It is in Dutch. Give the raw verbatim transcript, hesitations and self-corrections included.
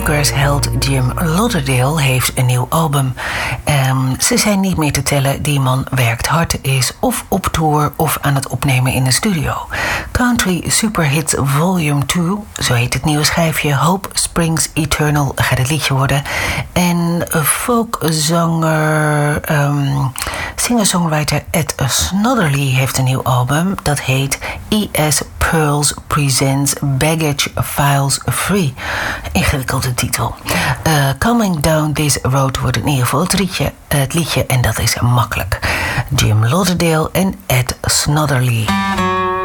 bluegrass-held Jim Lauderdale heeft een nieuw album. Um, ze zijn niet meer te tellen. Die man werkt hard, is of op tour of aan het opnemen in de studio. Country Superhits Volume twee, zo heet het nieuwe schijfje. Hope Springs Eternal gaat het liedje worden. En folkzanger, um, singer-songwriter Ed Snodderly heeft een nieuw album. Dat heet E S Pearls Presents Baggage Files Free. Ingewikkelde titel. Uh, Coming Down This Road wordt in ieder geval het liedje, het liedje en dat is makkelijk. Jim Lauderdale en Ed Snodderly.